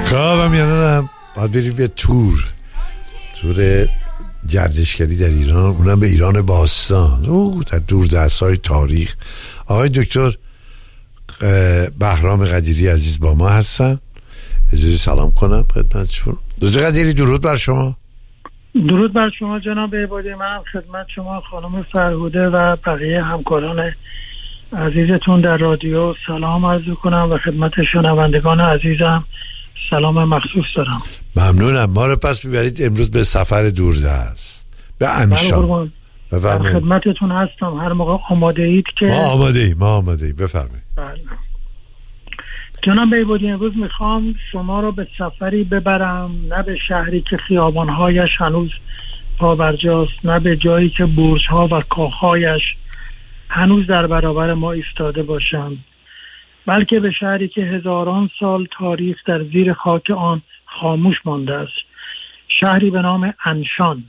خوابم یعنی باید بریم به تور گردشگری در ایران، اونم به ایران باستان، در دور دست‌های تاریخ. آقای دکتر بهرام قدیری عزیز با ما هستن، اجازه سلام کنم خدمتشون. دکتر قدیری درود بر شما. درود بر شما جناب عبادی. من خدمت شما خانم فرهوده و بقیه همکاران عزیزتون در رادیو سلام عرض کنم و خدمت شنوندگان عزیزم سلام مخصوص دارم. ممنونم. ما رو پس میبرید امروز به سفر دوردست، به انشان. در خدمتتون هستم هر موقع آماده اید که ما آماده ایم. بفرمایید. جناب عبادی، امروز میخوام شما رو به سفری ببرم، نه به شهری که خیابانهایش هنوز پابرجاست، نه به جایی که برج‌ها و کاخهایش هنوز در برابر ما ایستاده باشند، بلکه به شهری که هزاران سال تاریخ در زیر خاک آن خاموش مانده است، شهری به نام انشان.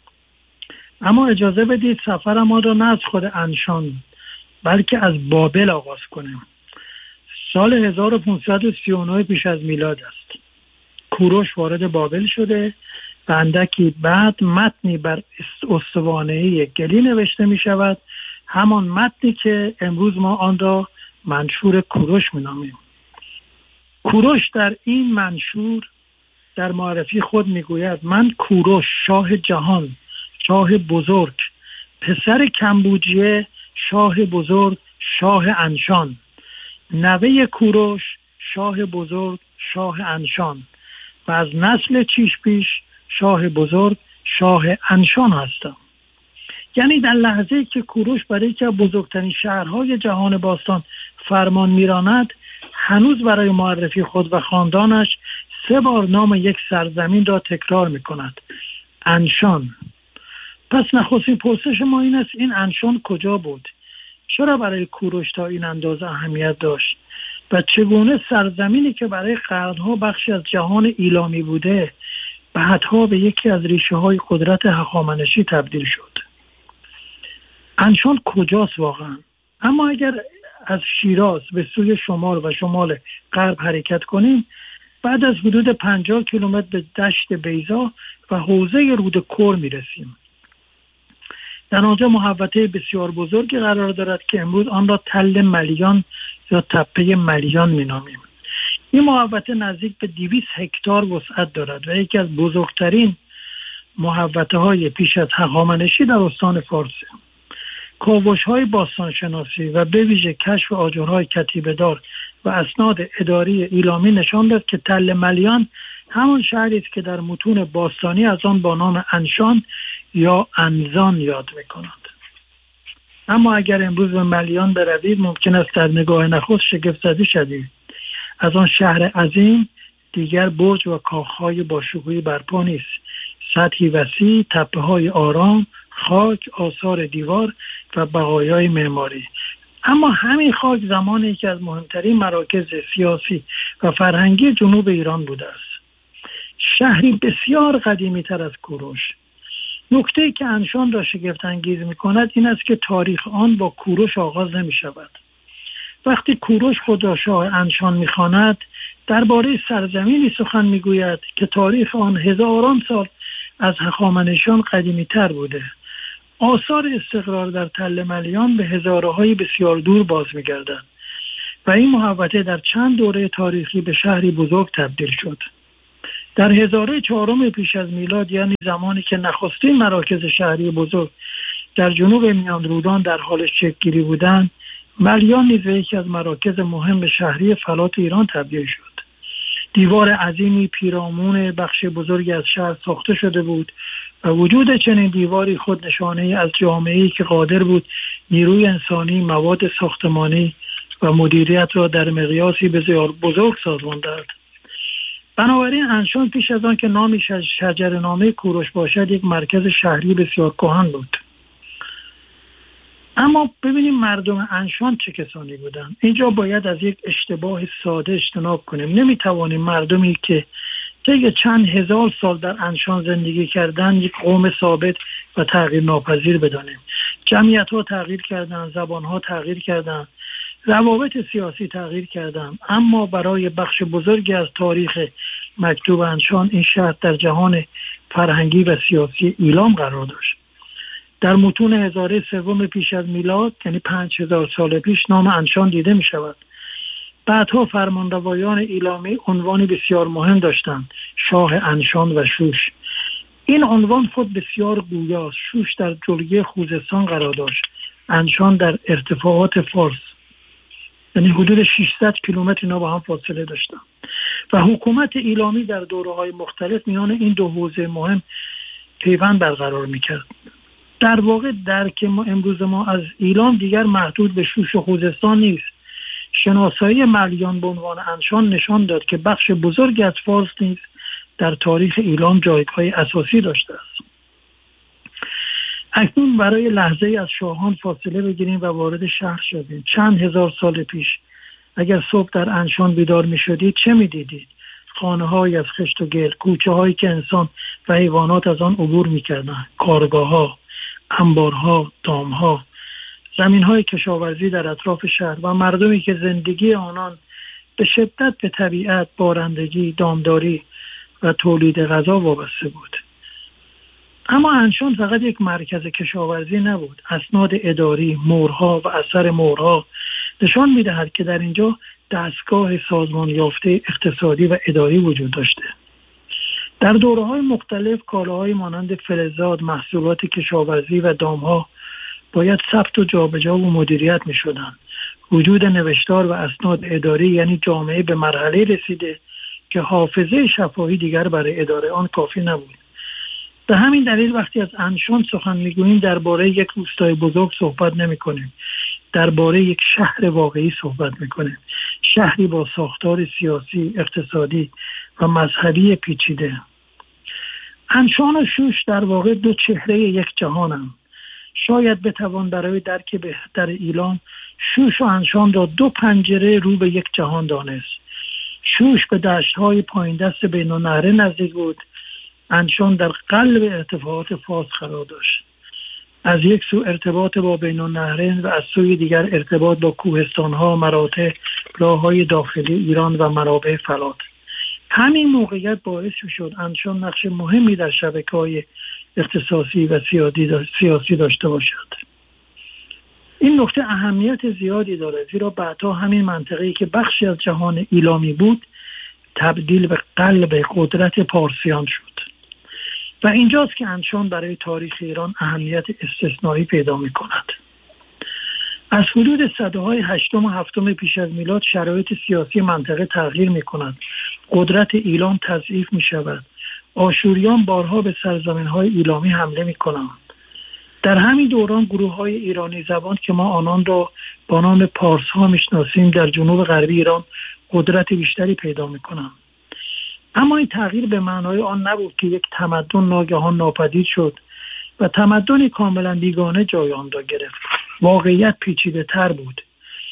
اما اجازه بدید سفر ما را نه از خود انشان بلکه از بابل آغاز کنیم. سال 1539 پیش از میلاد است. کوروش وارد بابل شده و اندکی بعد متنی بر استوانه گلی نوشته می شود، همان متنی که امروز ما آن را منشور کوروش می نامیم. کوروش در این منشور در معرفی خود می گوید: من کوروش شاه جهان، شاه بزرگ، پسر کمبوجیه شاه بزرگ، شاه انشان، نوه کوروش شاه بزرگ، شاه انشان و از نسل چیش پیش شاه بزرگ، شاه انشان هستم. یعنی در لحظه‌ای که کوروش برای یکی از بزرگترین شهرهای جهان باستان فرمان میراند، هنوز برای معرفی خود و خاندانش 3 بار نام یک سرزمین را تکرار میکند: انشان. پس نخستین پرسش ما این است: این انشان کجا بود؟ چرا برای کوروش تا این اندازه اهمیت داشت؟ و چگونه سرزمینی که برای قرنها بخشی از جهان ایلامی بوده بعدها به یکی از ریشه های قدرت هخامنشی تبدیل شد؟ انشان کجاست واقعا؟ اما اگر از شیراز به سوی شمال و شمال غرب حرکت کنیم، بعد از حدود 50 کیلومتر به دشت بیضا و حوزه رود کور میرسیم. در آنجا محوطه بسیار بزرگی قرار دارد که امروز آن را تل ملیان یا تپه ملیان مینامیم. این محوطه نزدیک به 200 هکتار وسعت دارد و یکی از بزرگترین محوطه های پیش از هخامنشی در استان فارس. کاوش های باستانشناسی و به ویژه کشف آجرهای کتیبه دار و اسناد اداری ایلامی نشان داد که تل ملیان همان شهری است که در متون باستانی از آن با نام انشان یا انزان یاد میکنند. اما اگر امروز به ملیان بروید، ممکن است در نگاه نخست شگفت زده شوید. از آن شهر عظیم دیگر برج و کاخهای باشکوهی برپا نیست. سطحی وسیع، تپه‌های آرام، خاک، آثار دیوار و بقایای معماری. اما همین خاک زمانی که از مهمترین مراکز سیاسی و فرهنگی جنوب ایران بوده است. شهری بسیار قدیمی تر از کوروش. نکته‌ای که انشان را شگفت انگیز می کند این است که تاریخ آن با کوروش آغاز نمی شود. وقتی کوروش خود را شاه انشان می خواند، درباره سرزمینی سخن می گوید که تاریخ آن هزاران سال از هخامنشیان قدیمی تر بوده. آثار استقرار در تل ملیان به هزاره‌های بسیار دور باز می گردد و این محوطه در چند دوره تاریخی به شهری بزرگ تبدیل شد. در هزاره 4 پیش از میلاد، یعنی زمانی که نخستین مراکز شهری بزرگ در جنوب میان رودان در حال شکل‌گیری بودند، ملیان نیز به یکی از مراکز مهم شهری فلات ایران تبدیل شد. دیوار عظیمی پیرامون بخش بزرگی از شهر ساخته شده بود و وجود چنین دیواری خود نشانه از جامعه‌ای که قادر بود نیروی انسانی، مواد ساختمانی و مدیریت را در مقیاسی بسیار بزرگ سازمان داد. بنابراین انشان پیش از آن که نامیش از شجره‌نامه کوروش باشد، یک مرکز شهری بسیار کهن بود. اما ببینیم مردم انشان چه کسانی بودند. اینجا باید از یک اشتباه ساده اجتناب کنیم. نمیتوانیم مردمی که طی چند هزار سال در انشان زندگی کردن یک قوم ثابت و تغییر ناپذیر بدانیم. جمعیت‌ها تغییر کردند، زبان‌ها تغییر کردند، روابط سیاسی تغییر کردند، اما برای بخش بزرگی از تاریخ مکتوب انشان این شهر در جهان فرهنگی و سیاسی ایلام قرار داشت. در متون هزاره سوم پیش از میلاد یعنی 5000 سال پیش نام انشان دیده می شود. بعدها فرمانروایان ایلامی عنوانی بسیار مهم داشتند: شاه انشان و شوش. این عنوان خود بسیار گویاست. شوش در جلگه خوزستان قرار داشت، انشان در ارتفاعات فارس، یعنی حدود 600 کیلومتر اینا با هم فاصله داشتن و حکومت ایلامی در دوره‌های مختلف میان این دو حوزه مهم پیوند برقرار میکرد. در واقع درک ما امروز از ایلام دیگر محدود به شوش و خوزستان نیست. شناسایی ملیان به عنوان انشان نشان داد که بخش بزرگی از فارس نیز در تاریخ ایلام جایگاه اساسی داشته است. اکنون برای لحظه از شاهان فاصله بگیریم و وارد شهر شدیم. چند هزار سال پیش اگر صبح در انشان بیدار می شدید چه می دیدید؟ خانه های از خشت و گل، کوچه هایی که انسان و حیوانات از آن عبور می کردن، کارگاه ها، انبارها، دامها، زمین های کشاورزی در اطراف شهر و مردمی که زندگی آنان به شدت به طبیعت، بارندگی، دامداری و تولید غذا وابسته بود. اما انشان فقط یک مرکز کشاورزی نبود. اسناد اداری، مهرها و اثر مهرها نشان می‌دهد که در اینجا دستگاه سازمان یافته اقتصادی و اداری وجود داشته. در دوره‌های مختلف کالاهای مانند فلزات، محصولات کشاورزی و دامها باید ثبت و جابجا و مدیریت می‌شدند. وجود نوشتار و اسناد اداری یعنی جامعه به مرحله رسیده که حافظه شفاهی دیگر برای اداره آن کافی نبود. به همین دلیل وقتی از انشان سخن میگوییم درباره یک روستای بزرگ صحبت نمی‌کنیم، درباره یک شهر واقعی صحبت می‌کنیم. شهری با ساختار سیاسی، اقتصادی و مذهبی پیچیده. انشان و شوش در واقع دو چهره یک جهانند. شاید بتوان برای درک بهتر ایلام شوش و انشان را دو پنجره رو به یک جهان دانست. شوش به دشت‌های پایین دست بین النهرین نزدیک بود. انشان در قلب ارتفاعات فارس قرار داشت. از یک سو ارتباط با بین النهرین و از سوی دیگر ارتباط با کوهستان‌ها، مراتع، راه‌های داخلی ایران و منابع فلات. همین موقعیت باعث شد انشان نقش مهمی در شبکه‌های اختصاصی و سیاسی داشته باشد. این نکته اهمیت زیادی دارد، زیرا بعدها همین منطقه‌ای که بخشی از جهان ایلامی بود تبدیل به قلب قدرت پارسیان شد. و اینجاست که انشان برای تاریخ ایران اهمیت استثنایی پیدا می کند. از حدود سده‌های 8 و 7 پیش از میلاد شرایط سیاسی منطقه تغییر می کند. قدرت ایلام تضعیف می شود. آشوریان بارها به سرزمین‌های ایلامی حمله می کنند. در همین دوران گروه‌های ایرانی زبان که ما آنان را با نام پارس‌ها می‌شناسیم در جنوب غربی ایران قدرت بیشتری پیدا می‌کنند. اما این تغییر به معنای آن نبود که یک تمدن ناگهان ناپدید شد و تمدنی کاملا بیگانه جای آن را گرفت. واقعیت پیچیده‌تر بود.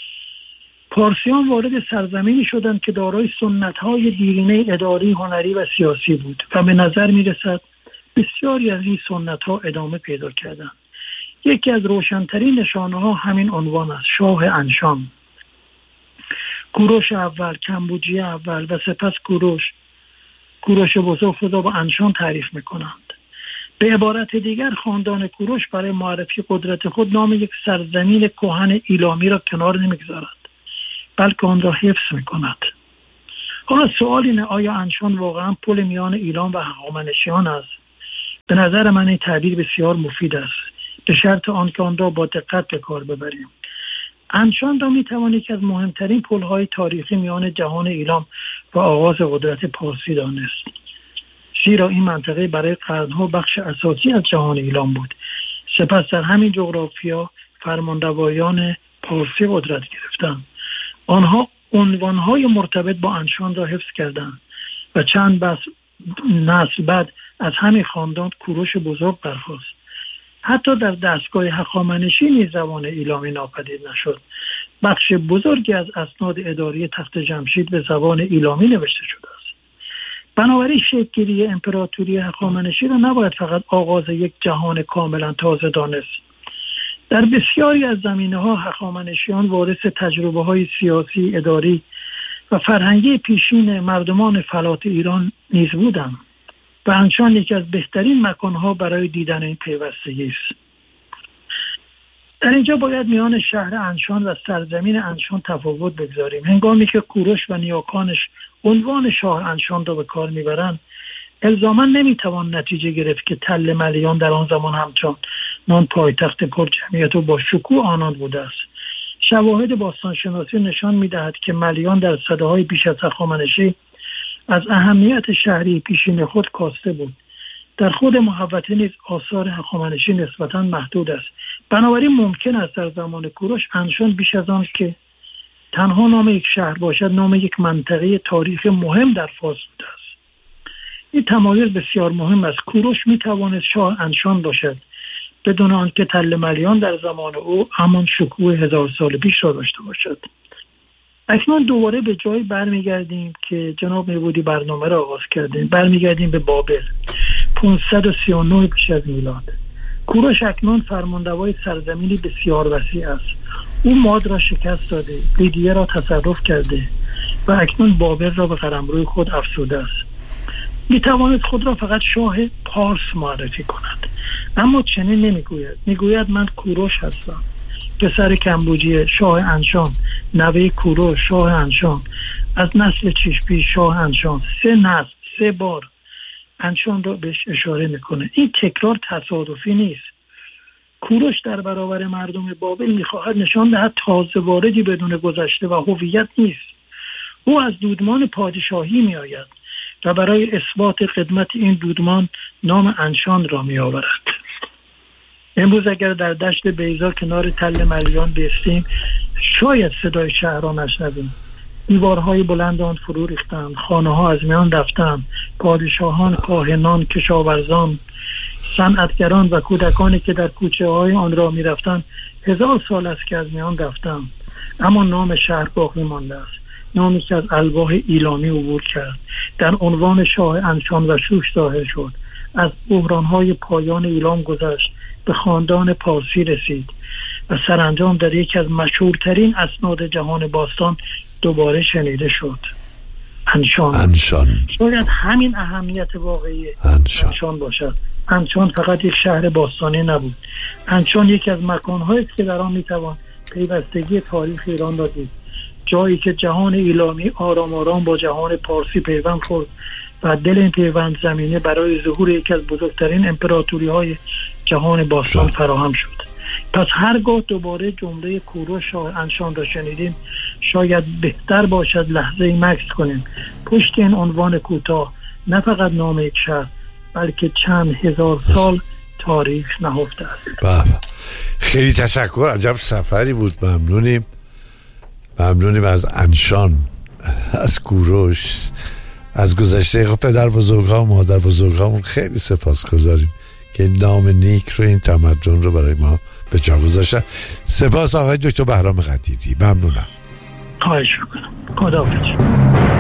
پارسیان وارد سرزمینی شدند که دارای سنت‌های دیرینه اداری، هنری و سیاسی بود و به نظر می‌رسد بسیاری از این سنت‌ها ادامه پیدا کردند. یکی از روشن‌ترین نشانه‌ها همین عنوان است: شاه انشان. کوروش اول، کمبوجی اول و سپس کوروش بزرگ خود را با انشان تعریف می‌کنند. به عبارت دیگر خاندان کوروش برای معرفی قدرت خود نام یک سرزمین کهن ایلامی را کنار نمی‌گذارد، بلکه آن را حفظ می‌کند. حالا سوال اینه: آیا انشان واقعا پل میان ایلام و هخامنشیان است؟ به نظر من این تعبیر بسیار مفید است، به شرط آنکه آن را با دقت به کار ببریم. انشان را می‌توان یکی از مهمترین پل‌های تاریخی میان جهان ایلام و آغاز قدرت پارسی دانست، زیرا این منطقه برای قرن‌ها بخش اساسی از جهان ایلام بود. سپس در همین جغرافیا فرمانروایان پارسی قدرت گرفتند. آنها عنوان‌های مرتبط با انشان را حفظ کردند و چند نسل بعد از همین خاندان کوروش بزرگ برخاست. حتی در دستگاه هخامنشی نیز زبان ایلامی ناپدید نشد. بخش بزرگی از اسناد اداری تخت جمشید به زبان ایلامی نوشته شده است. بنابراین شکل‌گیری امپراتوری هخامنشی را نباید فقط آغاز یک جهان کاملا تازه دانست. در بسیاری از زمینه‌ها هخامنشیان وارث تجربه‌های سیاسی، اداری و فرهنگی پیشین مردمان فلات ایران نیز بودم و انشان یکی از بهترین مکانها برای دیدن این پیوستگی است. در اینجا باید میان شهر انشان و سرزمین انشان تفاوت بگذاریم. هنگامی که کوروش و نیاکانش عنوان شاه انشان را به کار میبرند، الزاما نمیتوان نتیجه گرفت که تل ملیان در آن زمان همچنان پایتخت پرجمعیت و با شکوه آنان بوده است. شواهد باستانشناسی نشان میدهد که ملیان در سده‌های پیش از هخامنشی از اهمیت شهری پیشین خود کاسته بود. در خود محوطه نیز آثار هخامنشی نسبتاً محدود است. بنابراین ممکن است در زمان کوروش انشان بیش از آن که تنها نام یک شهر باشد، نام یک منطقه تاریخی مهم در فارس بوده است. این تمایز بسیار مهم است. کوروش میتواند شاه انشان باشد بدون آنکه تل ملیان در زمان او همان شکوه 1000 سال پیش را داشته باشد. اکنون دوباره به جایی برمیگردیم که جناب میبودی برنامه را آغاز کردیم. برمیگردیم به بابل 539 پیش از میلاد. کوروش اکنون فرماندوای سرزمینی بسیار وسیع است. او ماد را شکست داده، لیدیه را تصرف کرده و اکنون بابل را به قلمرو خود افزوده است. میتواند خود را فقط شاه پارس معرفی کند، اما چنین نمیگوید. میگوید من کوروش هستم، پسر کمبوجی شاه انشان، نوه کوروش شاه انشان، از نسل چشپی شاه انشان. 3 نسل 3 بار انشان را بهش اشاره میکنه. این تکرار تصادفی نیست. کوروش در برابر مردم بابل میخواهد نشان دهد تازه واردی بدون گذشته و هویت نیست. او از دودمان پادشاهی میآید و برای اثبات خدمت این دودمان نام انشان را میآورد. امروز اگر در دشت بیضا کنار تل ملیان بیستیم، شاید صدای شهر را نشنویم. دیوارهای بلند آن فرو ریختند، خانه ها از میان رفتند، پادشاهان، کاهنان، کشاورزان، صنعتگران و کودکانی که در کوچه های آن را می رفتند 1000 سال است که از میان رفتند. اما نام شهر باقی مانده است، نامی که از الواح ایلامی عبور کرد، در عنوان شاه انشان و شوش ظاهر شد، از بحرانهای پایان ایلام گذشت، به خاندان پارسی رسید و سرانجام در یکی از مشهورترین اسناد جهان باستان دوباره شنیده شد. انشان. شاید همین اهمیت واقعی انشان باشد. انشان فقط یک شهر باستانی نبود. انشان یکی از مکان‌هایی است که در آن میتوان پیوستگی تاریخ ایران را دید. جایی که جهان ایلامی آرام آرام با جهان پارسی پیوند خورد و دل این پیوند زمینه برای ظهور یکی از بزرگترین امپراتوری‌های جهان باستان فراهم شد. پس هرگاه دوباره جمله کوروش شاه انشان را شنیدیم، شاید بهتر باشد لحظه‌ای مکث کنیم پشت این عنوان کوتاه، نه فقط نام یک شهر بلکه چند هزار سال تاریخ نهفته است. خیلی تشکر، عجب سفری بود. ممنونیم از انشان، از کوروش، از گذشته پدر بزرگ‌ها و مادر بزرگ‌هامون. خیلی سپاسگزاریم که نام نیک رو، این تمدن رو برای ما به جا گذاشتن. سپاس آقای دکتر بهرام قدیری. ممنونم. خواهش می‌کنم. خداحافظ.